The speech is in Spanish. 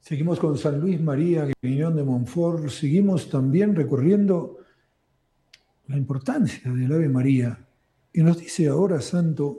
Seguimos con San Luis María, Griñón de Montfort. Seguimos también recorriendo la importancia del Ave María. Y nos dice ahora, Santo,